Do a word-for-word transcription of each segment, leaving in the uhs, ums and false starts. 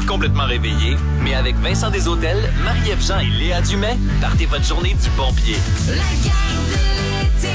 complètement réveillé, mais avec Vincent Desautels, Marie-Ève Jean et Léa Dumais, partez votre journée du bon pied. La gang de l'été.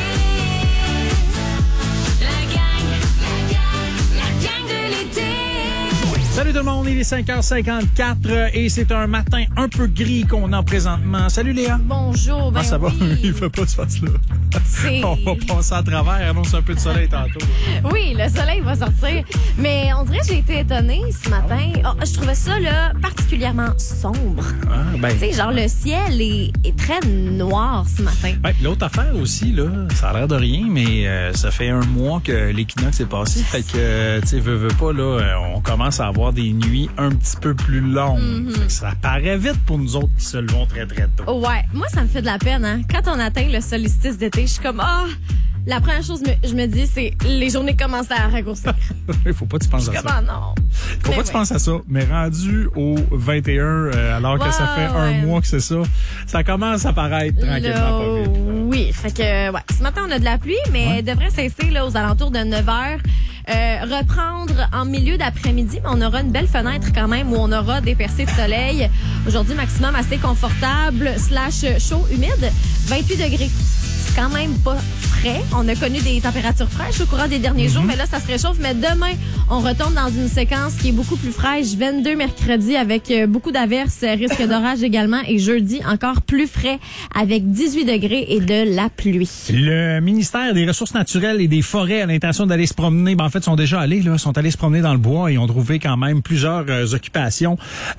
La gang, la gang, la gang de l'été. Salut tout le monde, il est cinq heures cinquante-quatre et c'est un matin un peu gris qu'on a présentement. Salut Léa. Bonjour, ben Ah, ça oui. va? Il fait pas ce face-là. C'est... On va passer à travers, annonce un peu de soleil tantôt. Oui, le soleil va sortir. Mais on dirait que j'ai été étonnée ce matin. Oh, je trouvais ça là, particulièrement sombre. Ah, ben, Tu sais, genre le ciel est, est très noir ce matin. ben, l'autre affaire aussi, là, ça a l'air de rien, mais euh, ça fait un mois que l'équinoxe est passé. Fait que, euh, tu sais, veux, veux pas, là, euh, on commence à avoir des nuits un petit peu plus longues. Mm-hmm. Fait que ça paraît vite pour nous autres qui se levons très, très tôt. Ouais, moi, ça me fait de la peine. Hein? Quand on atteint le solstice d'été, je suis comme, ah, la première chose que je me dis, c'est les journées commencent à raccourcir. Il faut pas que tu penses à ça. Comment non? Faut Mais pas que tu ouais. penses à ça, mais rendu au vingt et un, euh, alors que Ouais, ça fait ouais. un mois que c'est ça, ça commence à paraître tranquillement Là, pas vite. là. oui, fait que ouais. Ce matin, on a de la pluie, mais Ouais. elle devrait cesser là, aux alentours de neuf heures. Euh, reprendre en milieu d'après-midi, mais on aura une belle fenêtre quand même où on aura des percées de soleil. Aujourd'hui, maximum assez confortable, slash chaud, humide, vingt-huit degrés. C'est quand même pas frais. On a connu des températures fraîches au courant des derniers jours, mais là, ça se réchauffe. Mais demain, on retombe dans une séquence qui est beaucoup plus fraîche. vingt-deux mercredi avec euh, beaucoup d'averses, euh, risque d'orage également. Et jeudi, encore plus frais avec dix-huit degrés et de la pluie. Le ministère des Ressources naturelles et des Forêts a l'intention d'aller se promener. Ben, en fait, sont déjà allés, là, sont allés se promener dans le bois et ont trouvé quand même plusieurs euh, occupations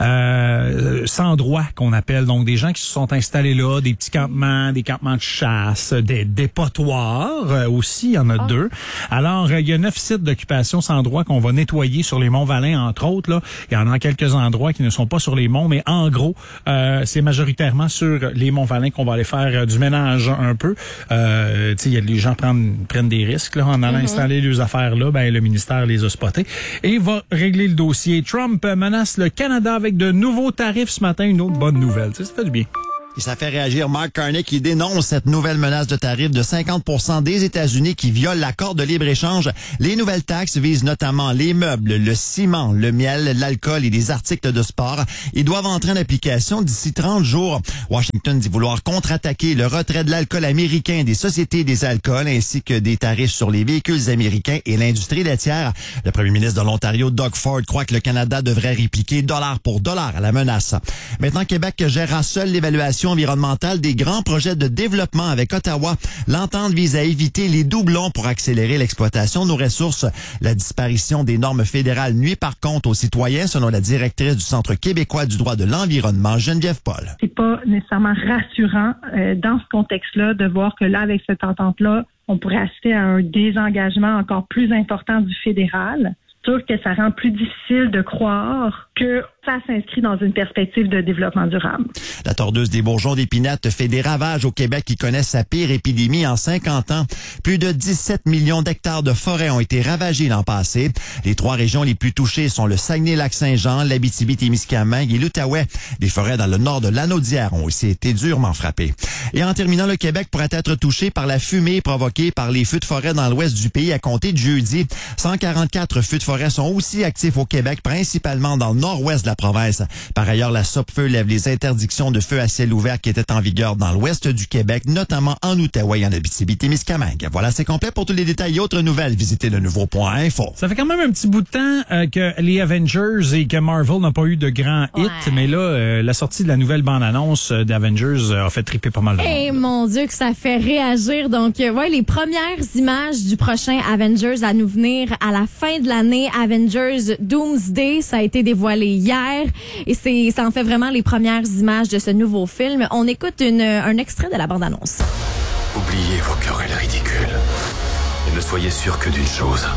euh, sans droit qu'on appelle. Donc, des gens qui se sont installés là, des petits campements, des campements de chasse, des dépotoirs euh, aussi, il y en a Oh. deux. Alors, euh, il y a neuf sites d'occupation sans droit qu'on va nettoyer sur les monts Valin, entre autres. Là. Il y en a quelques endroits qui ne sont pas sur les monts, mais en gros, euh, c'est majoritairement sur les monts Valin qu'on va aller faire euh, du ménage un peu. Euh, tu sais, il y a les gens prennent, prennent des risques là, en allant installer les affaires là. Ben, le ministère les a spotés et va régler le dossier. Trump menace le Canada avec de nouveaux tarifs ce matin. Une autre bonne nouvelle. Tu sais, ça fait du bien. Et ça fait réagir Mark Carney qui dénonce cette nouvelle menace de tarif de cinquante pour cent des États-Unis qui viole l'accord de libre-échange. Les nouvelles taxes visent notamment les meubles, le ciment, le miel, l'alcool et des articles de sport. Ils doivent entrer en application d'ici trente jours. Washington dit vouloir contre-attaquer le retrait de l'alcool américain des sociétés des alcools ainsi que des tarifs sur les véhicules américains et l'industrie laitière. Le premier ministre de l'Ontario, Doug Ford, croit que le Canada devrait répliquer dollar pour dollar à la menace. Maintenant, Québec gérera seul l'évaluation environnementale des grands projets de développement avec Ottawa. L'entente vise à éviter les doublons pour accélérer l'exploitation de nos ressources. La disparition des normes fédérales nuit par contre aux citoyens, selon la directrice du Centre québécois du droit de l'environnement, Geneviève Paul. C'est pas nécessairement rassurant euh, dans ce contexte-là de voir que là, avec cette entente-là, on pourrait assister à un désengagement encore plus important du fédéral. C'est sûr que ça rend plus difficile de croire que ça s'inscrit dans une perspective de développement durable. La tordeuse des bourgeons d'épinette fait des ravages au Québec qui connaissent sa pire épidémie en cinquante ans. Plus de dix-sept millions d'hectares de forêt ont été ravagés l'an passé. Les trois régions les plus touchées sont le Saguenay-Lac-Saint-Jean, l'Abitibi-Témiscamingue et l'Outaouais. Des forêts dans le nord de l'Anaudière ont aussi été durement frappées. Et en terminant, le Québec pourrait être touché par la fumée provoquée par les feux de forêt dans l'ouest du pays à compter de jeudi. cent quarante-quatre feux de forêt sont aussi actifs au Québec, principalement dans le nord-ouest de la province. Par ailleurs, la Sopfeu lève les interdictions de feu à ciel ouvert qui étaient en vigueur dans l'ouest du Québec, notamment en Outaouais et en Abitibi-Témiscamingue. Voilà, c'est complet. Pour tous les détails et autres nouvelles, visitez le nouveau point info. Ça fait quand même un petit bout de temps euh, que les Avengers et que Marvel n'ont pas eu de grands hits, Ouais. mais là, euh, la sortie de la nouvelle bande-annonce euh, d'Avengers euh, a fait triper pas mal de Eh monde. mon Dieu que ça fait réagir. Donc, euh, ouais, les premières images du prochain Avengers à nous venir à la fin de l'année, Avengers Doomsday, ça a été dévoilé hier et c'est ça en fait vraiment les premières images de ce nouveau film. On écoute une, un extrait de la bande-annonce. Oubliez vos querelles ridicules. Et ne soyez sûr que d'une chose.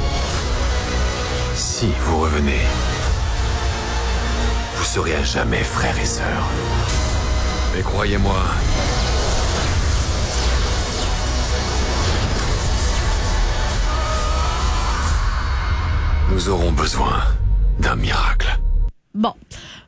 Si vous revenez, vous serez à jamais frères et sœurs. Mais croyez-moi, nous aurons besoin d'un miracle. Bon,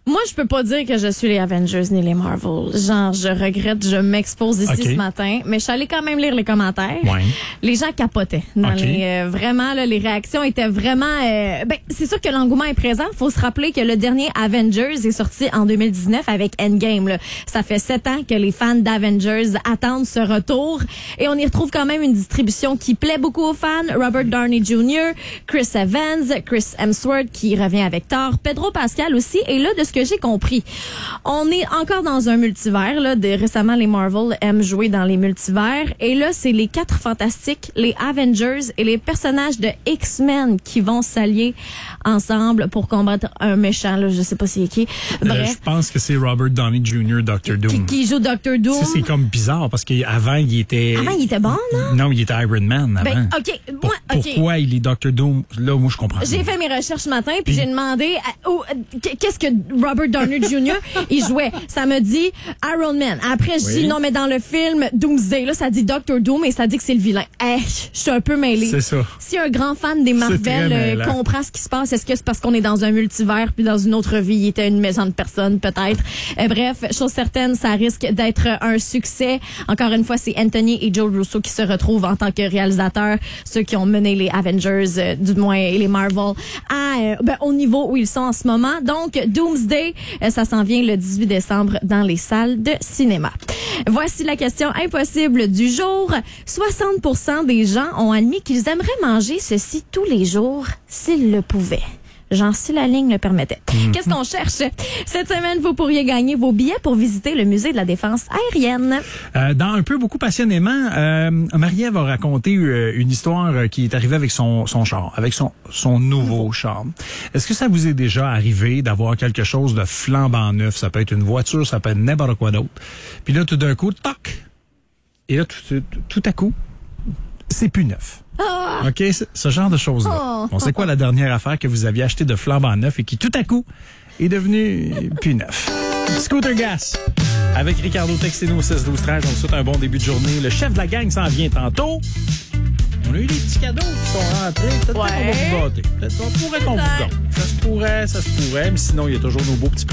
Moi, je peux pas dire que je suis les Avengers ni les Marvel. Genre, je regrette, je m'expose ici Okay. ce matin, mais je suis allée quand même lire les commentaires. Ouais. Les gens capotaient. Dans Okay. les, euh, vraiment, là, les réactions étaient vraiment... euh, ben, c'est sûr que l'engouement est présent. Faut se rappeler que le dernier Avengers est sorti en deux mille dix-neuf avec Endgame. Là. Ça fait sept ans que les fans d'Avengers attendent ce retour. Et on y retrouve quand même une distribution qui plaît beaucoup aux fans. Robert Downey junior, Chris Evans, Chris Hemsworth qui revient avec Thor, Pedro Pascal aussi. Et là, de ce que j'ai compris, on est encore dans un multivers. Là, de, récemment, les Marvel aiment jouer dans les multivers. Et là, c'est les quatre fantastiques, les Avengers et les personnages de X-Men qui vont s'allier ensemble pour combattre un méchant. Là, je sais pas c'est qui. Euh, Bref, je pense que c'est Robert Downey junior, docteur Doom. qui, qui joue docteur Doom. Ça, c'est comme bizarre parce qu'avant, il était... Avant, il était bon, non? Non, il était Iron Man avant. Ben, OK. Pour- Moi, OK. Pourquoi il est docteur Doom? Là, moi, je comprends. J'ai fait mes recherches ce matin, puis j'ai demandé à- oh, euh, qu'est-ce que Robert Downey junior il jouait. Ça me dit Iron Man. Après, je Oui. dis non, mais dans le film Doomsday, là, ça dit docteur Doom et ça dit que c'est le vilain. Eh, je suis un peu mêlée. C'est ça. Si un grand fan des C'est Marvel très euh, mêlant. comprend ce qui se passe, est-ce que c'est parce qu'on est dans un multivers puis dans une autre vie, il était une méchante personne, peut-être. Euh, bref, chose certaine, ça risque d'être un succès. Encore une fois, c'est Anthony et Joe Russo qui se retrouvent en tant que réalisateurs, ceux qui ont mené les Avengers, euh, du moins, et les Marvel, à, euh, ben, au niveau où ils sont en ce moment. Donc, Doomsday, euh, ça s'en vient le dix-huit décembre dans les salles de cinéma. Voici la question impossible du jour. soixante pour cent des gens ont admis qu'ils aimeraient manger ceci tous les jours s'ils le pouvaient. Genre, si la ligne le permettait. Qu'est-ce qu'on cherche? Cette semaine, vous pourriez gagner vos billets pour visiter le musée de la défense aérienne. Euh, dans un peu beaucoup passionnément, euh, Marie-Ève va raconter euh, une histoire euh, qui est arrivée avec son, son char, avec son, son nouveau char. Est-ce que ça vous est déjà arrivé d'avoir quelque chose de flambant neuf? Ça peut être une voiture, ça peut être n'importe quoi d'autre. Puis là, tout d'un coup, toc! Et là, tout, tout, tout à coup, c'est plus neuf. Ah! OK? Ce, ce genre de choses-là. Oh. On sait quoi la dernière affaire que vous aviez acheté de flambant neuf et qui, tout à coup, est devenu plus neuf? Scooter Gas. Avec Ricardo Textino au six douze treize, on vous souhaite un bon début de journée. Le chef de la gang s'en vient tantôt. On a eu des petits cadeaux qui sont rentrés. Peut-être Ouais. qu'on va vous gâter. Peut-être qu'on pourrait qu'on vous gâte. Ça se pourrait, ça se pourrait. Mais sinon, il y a toujours nos beaux petits